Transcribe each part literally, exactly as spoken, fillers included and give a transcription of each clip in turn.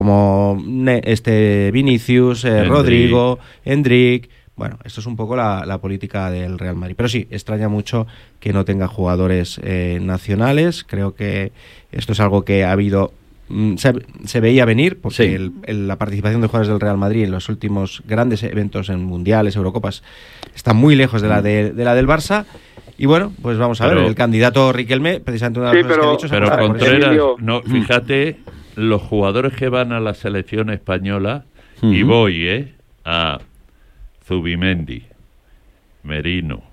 como este Vinicius, eh, Rodrigo, Endrick. Bueno, esto es un poco la, la política del Real Madrid. Pero sí, extraña mucho que no tenga jugadores eh, nacionales. Creo que esto es algo que ha habido... Se, se veía venir, porque sí. el, el, la participación de jugadores del Real Madrid en los últimos grandes eventos en mundiales, Eurocopas, está muy lejos de la, de, de la del Barça. Y bueno, pues vamos a pero, ver, el candidato Riquelme, precisamente una de las sí, cosas pero, que ha dicho... Pero Contreras, no, fíjate, los jugadores que van a la selección española, uh-huh. y voy, ¿eh? A Zubimendi, Merino,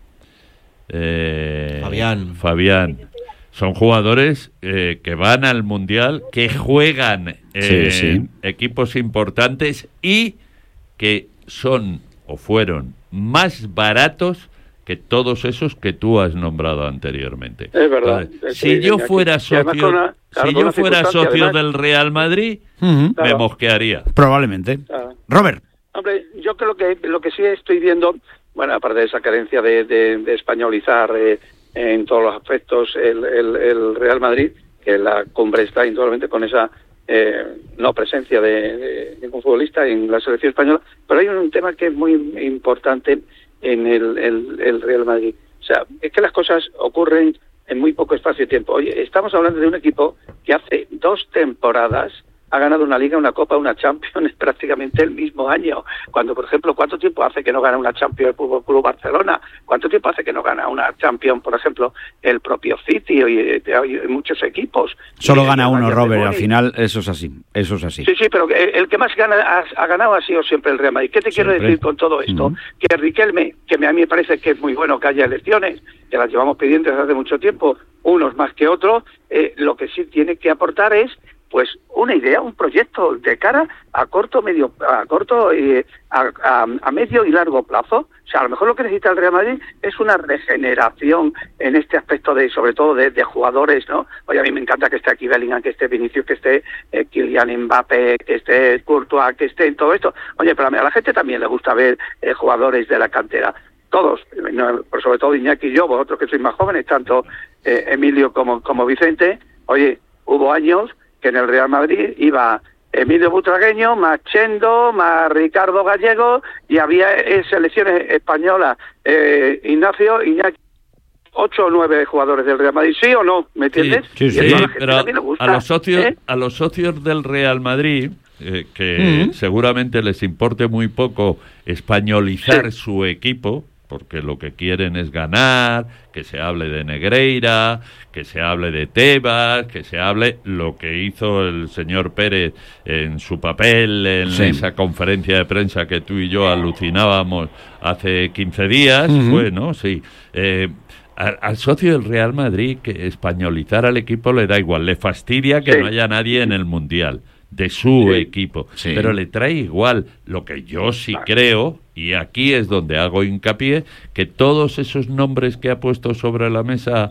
eh, Fabián. Fabián. Son jugadores eh, que van al Mundial, que juegan en sí, sí. equipos importantes y que son o fueron más baratos que todos esos que tú has nombrado anteriormente. Es verdad. Entonces, si yo fuera socio, una, si yo fuera socio además, del Real Madrid, uh-huh. me claro. mosquearía. Probablemente. Claro. Robert. Hombre, yo creo que lo que sí estoy viendo, bueno, aparte de esa carencia de, de, de españolizar eh, en todos los aspectos el, el, el Real Madrid, que la cumbre está indudablemente con esa eh, no presencia de, de ningún futbolista en la selección española, pero hay un tema que es muy importante en el, el, el Real Madrid. O sea, es que las cosas ocurren en muy poco espacio de tiempo. Oye, estamos hablando de un equipo que hace dos temporadas ha ganado una Liga, una Copa, una Champions prácticamente el mismo año. Cuando, por ejemplo, ¿cuánto tiempo hace que no gana una Champions el Fútbol Club Barcelona? ¿Cuánto tiempo hace que no gana una Champions, por ejemplo, el propio City y, y, y muchos equipos? Solo y, gana uno, Robert, al final eso es así, eso es así. Sí, sí, pero el, el que más gana ha, ha ganado ha sido siempre el Real Madrid. ¿Qué te siempre. quiero decir con todo esto? Uh-huh. Que Riquelme, que a mí me parece que es muy bueno que haya elecciones, que las llevamos pidiendo desde hace mucho tiempo, unos más que otros, eh, lo que sí tiene que aportar es pues una idea, un proyecto de cara a corto, medio, a corto, eh, a, a, a medio y largo plazo. O sea, a lo mejor lo que necesita el Real Madrid es una regeneración en este aspecto de, sobre todo de, de jugadores, ¿no? Oye, a mí me encanta que esté aquí Bellingham, que esté Vinicius, que esté eh, Kylian Mbappé, que esté Courtois, que esté en todo esto. Oye, pero a, mí, a la gente también le gusta ver eh, jugadores de la cantera. Todos, no, sobre todo Iñaki y yo, vosotros que sois más jóvenes, tanto eh, Emilio como, como Vicente. Oye, hubo años que en el Real Madrid iba Emilio Butragueño, más Chendo, más Ricardo Gallego, y había eh, selecciones españolas, eh, Ignacio, Iñaki, ocho o nueve jugadores del Real Madrid, ¿sí o no? ¿Me entiendes? Sí, sí, sí, pero a los socios, ¿eh? a los socios del Real Madrid, eh, que uh-huh. seguramente les importe muy poco españolizar sí. su equipo, porque lo que quieren es ganar, que se hable de Negreira, que se hable de Tebas, que se hable lo que hizo el señor Pérez en su papel en sí. esa conferencia de prensa que tú y yo alucinábamos hace quince días, uh-huh. fue, ¿no? Sí. Eh, al, al socio del Real Madrid, que españolizar al equipo le da igual, le fastidia que sí. no haya nadie en el Mundial de su sí. equipo, sí. pero le trae igual. Lo que yo sí claro. creo, y aquí es donde hago hincapié, que todos esos nombres que ha puesto sobre la mesa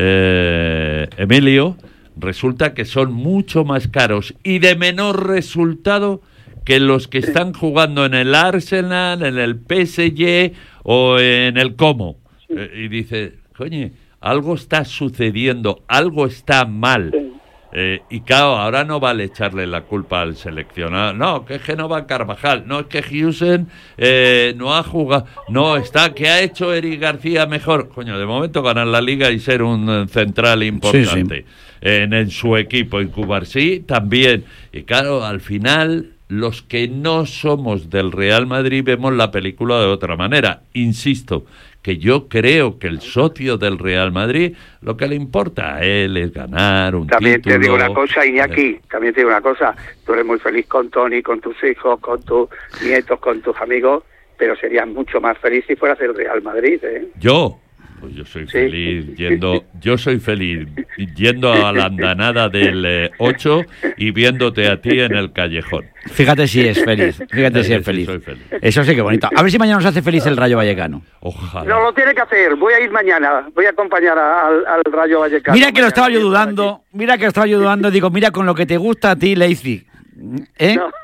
eh, Emilio, resulta que son mucho más caros y de menor resultado que los que están jugando en el Arsenal, en el P S G o en el Como. Sí. Eh, y dice, coño, algo está sucediendo, algo está mal. Sí. Eh, y claro, ahora no vale echarle la culpa al seleccionado. No, que es que no va Carvajal. No, es que Huijsen eh, no ha jugado. No, está, que ha hecho Eric García mejor. Coño, de momento ganar la Liga y ser un central importante sí, sí. En, en su equipo. En Cubarsí también. Y claro, al final, los que no somos del Real Madrid vemos la película de otra manera. Insisto, que yo creo que el socio del Real Madrid, lo que le importa a él es ganar un también título. También te digo una cosa, Iñaki, eh. también te digo una cosa, tú eres muy feliz con Tony, con tus hijos, con tus nietos, con tus amigos, pero serías mucho más feliz si fueras el Real Madrid, ¿eh? ¿Yo? Pues yo soy feliz sí. yendo, yo soy feliz yendo a la andanada del eh, ocho y viéndote a ti en el callejón. Fíjate si es feliz, fíjate sí, si es feliz. Soy feliz. Eso sí que bonito. A ver si mañana nos hace feliz el Rayo Vallecano. Ojalá. No, lo tiene que hacer, voy a ir mañana, voy a acompañar a, al, al Rayo Vallecano. Mira que mañana. lo estaba yo dudando, mira que lo estaba yo dudando, digo, mira con lo que te gusta a ti, Leipzig. ¿Eh? No.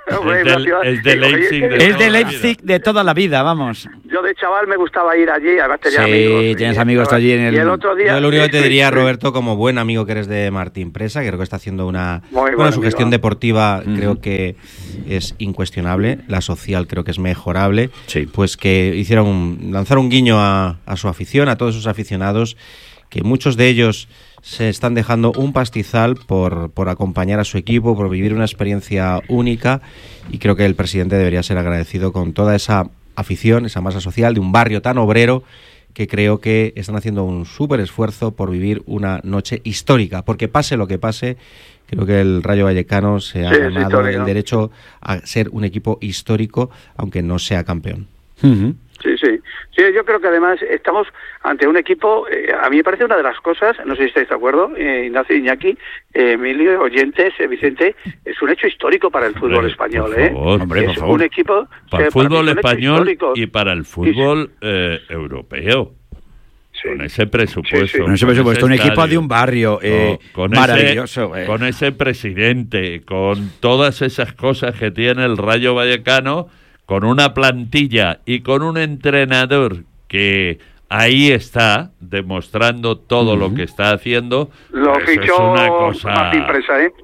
Es del, es de Leipzig de, es de Leipzig de toda la vida, vamos. Yo de chaval me gustaba ir allí, además tenía sí, amigos. Sí, tienes amigos allí en el... Y el otro día... Yo lo único que te diría, Roberto, como buen amigo que eres de Martín Presa, que creo que está haciendo una... Muy bueno, su amigo. gestión deportiva Mm. creo que es incuestionable, la social creo que es mejorable, Sí. pues que hicieron un, lanzaron un guiño a, a su afición, a todos sus aficionados, que muchos de ellos se están dejando un pastizal por, por acompañar a su equipo, por vivir una experiencia única, y creo que el presidente debería ser agradecido con toda esa afición, esa masa social de un barrio tan obrero, que creo que están haciendo un súper esfuerzo por vivir una noche histórica, porque pase lo que pase, creo que el Rayo Vallecano se ha Sí, ganado histórico. el derecho a ser un equipo histórico, aunque no sea campeón. Uh-huh. Sí, sí. Sí, yo creo que además estamos ante un equipo, eh, a mí me parece una de las cosas, no sé si estáis de acuerdo, eh, Ignacio, Iñaki, eh, Emilio, oyentes, eh, Vicente, es un hecho histórico para el fútbol Hombre, español, por ¿eh? favor. Hombre, por es favor. un equipo... Para el eh, para mí fútbol es un hecho español histórico. y para el fútbol eh, europeo. Sí. Con ese presupuesto. Sí, sí. Con ese presupuesto, un equipo estadio, de un barrio eh, con maravilloso. Ese, eh. Con ese presidente, con todas esas cosas que tiene el Rayo Vallecano, con una plantilla y con un entrenador que ahí está demostrando todo Uh-huh. lo que está haciendo. Lo pues fichó es una cosa... Martín Presa, ¿eh?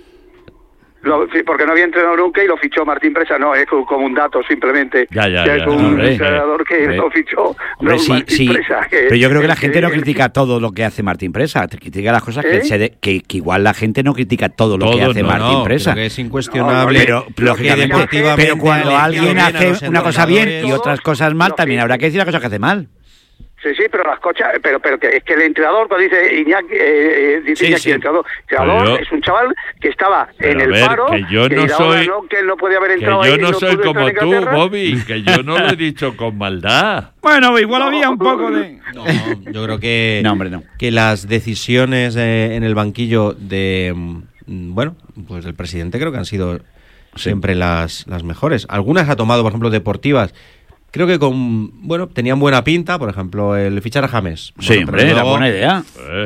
Lo, sí, porque no había entrenado nunca y lo fichó Martín Presa, no, es como un dato simplemente. Ya, ya, que ya, es un hombre, entrenador que hombre. lo fichó Hombre, no, sí, Martín sí. Presa. Que, Pero yo creo que la que- gente no que- critica todo lo que hace Martín Presa, te critica las cosas que, ¿Eh? se de- que, que igual la gente no critica todo lo Todo, que hace no, Martín No, Presa. creo que es incuestionable. No, Pero, que lógicamente, deportivamente pero cuando ha elegido alguien bien a hace los una cosa bien y entrenadores. otras cosas mal, Lo también que- habrá que decir las cosas que hace mal. Sí, sí, pero las cochas, pero pero que es que el entrenador, cuando dice Iñaki, eh, dice Sí, Iñaki, sí. el entrenador, el entrenador Pero yo- es un chaval que estaba Pero en a el ver, paro, que yo no y ahora soy- no, que él no podía haber Que entrado ahí yo y no soy pudo estar como en tú, Inglaterra. Bobby, que yo no lo he dicho con maldad. Bueno, igual No. había un poco de... No, yo creo que, No, hombre, no. que las decisiones eh, en el banquillo de, mm, bueno, pues del presidente creo que han sido siempre las, las mejores. Algunas ha tomado, por ejemplo, deportivas. Creo que con, bueno, tenían buena pinta, por ejemplo, el fichar a James. Sí, Bueno, pero hombre, era luego, buena idea.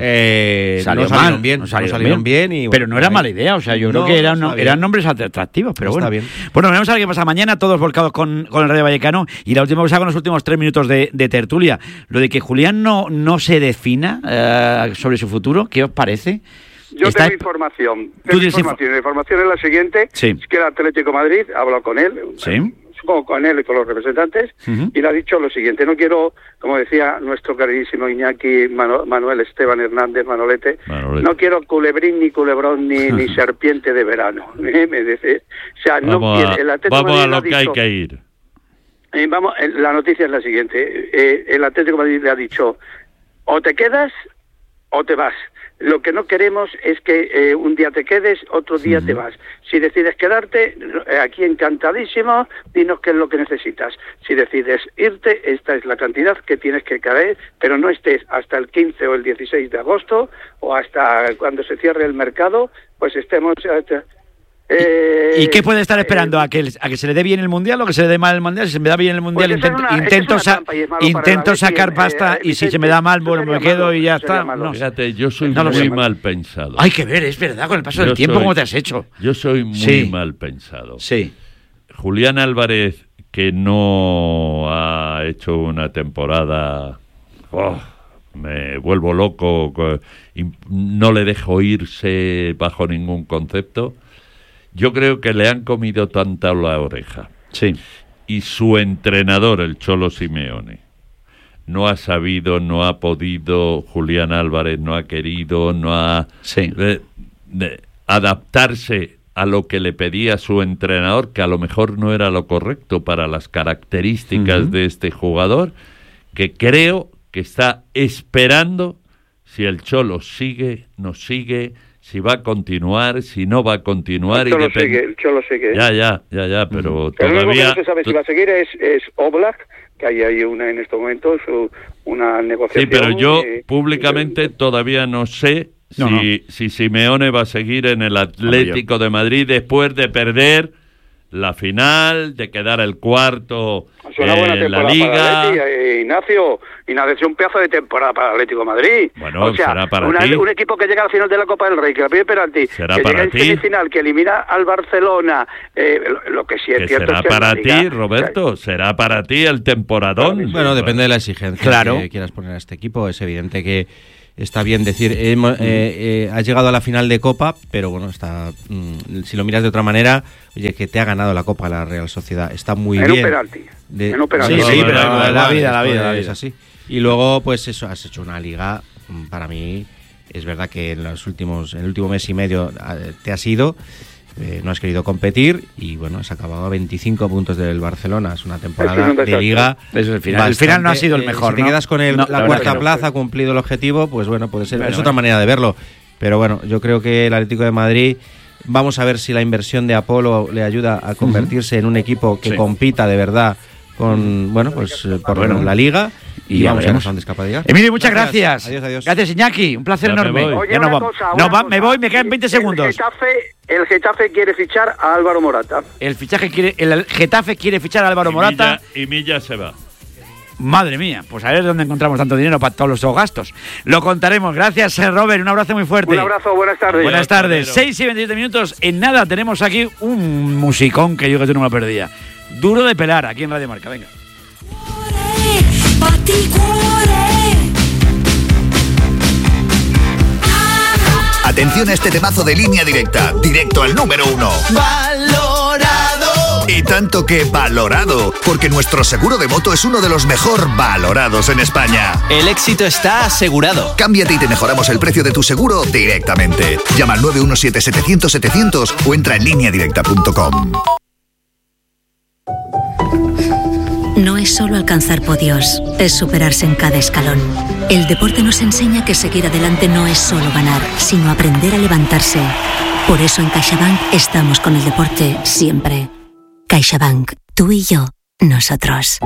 eh, Salió no salieron mal, bien, no no salieron salieron bien, y, pero bueno, no era ahí- mala idea, o sea, yo No, creo que eran, está bien. eran nombres atractivos, pero Está bueno. bien. Bueno, veremos a ver qué pasa mañana, todos volcados con, con el Rayo Vallecano, y la última cosa con los últimos tres minutos de, de tertulia, lo de que Julián no, no se defina eh, sobre su futuro, ¿qué os parece? Yo Está- tengo información. Tú Tengo tienes info- información. La información es la siguiente. Sí. Es que el Atlético de Madrid ha hablado con él. Sí. Supongo con él y con los representantes. Ujú. Y le ha dicho lo siguiente. No quiero, como decía nuestro queridísimo Iñaki Mano- Manuel Esteban Hernández Manolete, Manolete. no quiero culebrín, ni culebrón, ni, ni serpiente de verano. ¿eh? Me dice. O sea, no Vamos a, quiere. El Atlético de vamos a Madrid le lo ha que hay dicho- que ir. eh, vamos, eh, la noticia es la siguiente. Eh, el Atlético de Madrid le ha dicho, o te quedas o te vas. Lo que no queremos es que eh, un día te quedes, otro día te vas. Si decides quedarte, eh, aquí encantadísimo, dinos qué es lo que necesitas. Si decides irte, esta es la cantidad que tienes que caer, pero no estés hasta el quince o el dieciséis de agosto, o hasta cuando se cierre el mercado, pues estemos... eh, eh, ¿Y qué puede estar esperando? eh, ¿A que, ¿A que se le dé bien el Mundial o que se le dé mal el Mundial? Si se me da bien el Mundial, Pues esa es intento, una- esa intento, es una sa- trampa y es malo para intento el Atleti, sacar eh, pasta eh, y si se Vicente, me da mal, eso bueno, me sería quedo malo, y ya eso sería está. malo. No. Fíjate, yo soy No lo muy sé. mal pensado. Hay que ver, es verdad, con el paso Yo del tiempo, soy- ¿cómo te has hecho? Yo soy muy Sí. mal pensado. Sí. Julián Álvarez, que no ha hecho una temporada... oh, me vuelvo loco, co- y no le dejo irse bajo ningún concepto. Yo creo que le han comido tanta la oreja. Sí. Y su entrenador, el Cholo Simeone, no ha sabido, no ha podido, Julián Álvarez no ha querido, no ha... Sí. eh, de- adaptarse a lo que le pedía su entrenador, que a lo mejor no era lo correcto para las características Ujú. de este jugador, que creo que está esperando si el Cholo sigue, no sigue, si va a continuar, si no va a continuar. El y Cholo depende- sigue, el Cholo sigue. Ya, ya, ya, ya, pero Pero lo único que todavía... no se sabe si va a seguir es, es Oblak, que hay ahí una en estos momentos, u- una Sí, negociación. pero yo eh, públicamente eh, todavía no sé si, No, no. si Simeone va a seguir en el Atlético de Madrid después de perder la final, de quedar el cuarto es una buena en la temporada Liga. Para Atleti, eh, Ignacio, Ignacio es un pedazo de temporada para Atlético de Madrid. Bueno, o sea, será para una, ti. un equipo que llega al final de la Copa del Rey, que la pide penalti, será que para llega ti. en semifinal, que elimina al Barcelona, eh, lo, lo que sí es que cierto será es que para la Liga, ti, Roberto, o sea, será para ti el temporadón. Bueno, depende de la exigencia claro. que quieras poner a este equipo. Es evidente que está bien decir, eh, eh, eh, has llegado a la final de Copa, pero bueno, está mm, si lo miras de otra manera, oye, que te ha ganado la Copa la Real Sociedad, está muy en bien. Un penalti, de, en un penalti. Sí, No, sí, no, pero no, no, la, la vida, la esto vida, la es vida. así. Y luego, pues eso, has hecho una liga, para mí, es verdad que en los últimos, en el último mes y medio te has ido, eh, no has querido competir y bueno, has acabado a veinticinco puntos del Barcelona. Es una temporada es un de liga. Eso es el final. Bastante, el final no ha sido el eh, mejor. si te ¿no? quedas con el, No, la, la cuarta no. plaza, cumplido el objetivo, pues bueno, puede ser. Bueno, es bueno. otra manera de verlo. Pero bueno, yo creo que el Atlético de Madrid, vamos a ver si la inversión de Apolo le ayuda a convertirse uh-huh. en un equipo que sí. compita de verdad con, bueno, pues por bueno, la Liga. Y, y vamos a ver veremos. dónde es capaz de llegar. Emilio, muchas gracias. Adiós, adiós. Gracias, Iñaki. Un placer Ya me enorme. voy. Oye, Ya nos una vamos. cosa, No, una va- cosa. me voy, me quedan veinte segundos. El Getafe, el Getafe quiere fichar a Álvaro Morata. El fichaje quiere, el Getafe quiere fichar a Álvaro Y Morata. Milla, y Milla se va. Madre mía, pues a ver dónde encontramos tanto dinero para todos los gastos. Lo contaremos. Gracias, eh, Robert. Un abrazo muy fuerte. Un abrazo, buenas tardes. Buenas Adiós, tardes. Torero. seis y veintisiete minutos. En nada tenemos aquí un musicón que yo que tú no me lo perdía. Duro de pelar aquí en Radio Marca. Venga. Atención a este temazo de Línea Directa, directo al número uno. ¡Valorado! Y tanto que valorado, porque nuestro seguro de moto es uno de los mejor valorados en España. El éxito está asegurado. Cámbiate y te mejoramos el precio de tu seguro directamente. Llama al nueve uno siete setecientos setecientos o entra en línea directa punto com. No es solo alcanzar podios, es superarse en cada escalón. El deporte nos enseña que seguir adelante no es solo ganar, sino aprender a levantarse. Por eso en CaixaBank estamos con el deporte siempre. CaixaBank, tú y yo, nosotros.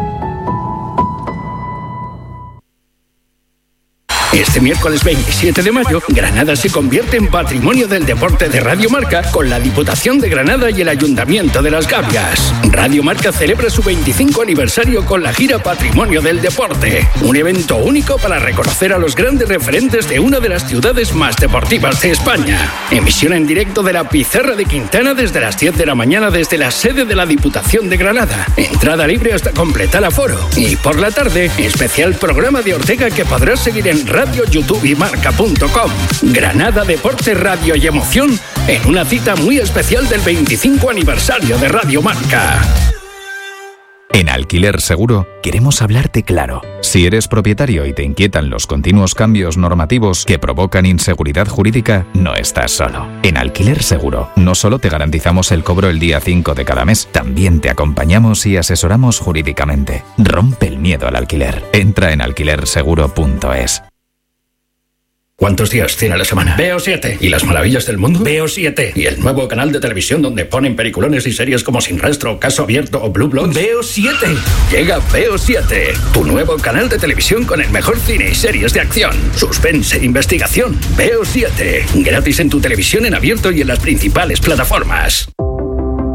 Este miércoles veintisiete de mayo, Granada se convierte en Patrimonio del Deporte de Radio Marca con la Diputación de Granada y el Ayuntamiento de Las Gavias. Radio Marca celebra su veinticinco aniversario con la gira Patrimonio del Deporte, un evento único para reconocer a los grandes referentes de una de las ciudades más deportivas de España. Emisión en directo de la Pizarra de Quintana desde las diez de la mañana desde la sede de la Diputación de Granada. Entrada libre hasta completar aforo. Y por la tarde, especial programa de Ortega que podrás seguir en Radio Radio, YouTube y Marca punto com. Granada, deporte, radio y emoción en una cita muy especial del veinticinco aniversario de Radio Marca. En Alquiler Seguro queremos hablarte claro. Si eres propietario y te inquietan los continuos cambios normativos que provocan inseguridad jurídica, no estás solo. En Alquiler Seguro no solo te garantizamos el cobro el día cinco de cada mes, también te acompañamos y asesoramos jurídicamente. Rompe el miedo al alquiler. Entra en alquiler seguro punto es. ¿Cuántos días tiene la semana? Veo siete. ¿Y las maravillas del mundo? Veo siete. ¿Y el nuevo canal de televisión donde ponen peliculones y series como Sin Rastro, Caso Abierto o Blue Bloods? Veo siete. Llega Veo siete, tu nuevo canal de televisión con el mejor cine y series de acción, suspense e investigación. Veo siete. Gratis en tu televisión en abierto y en las principales plataformas.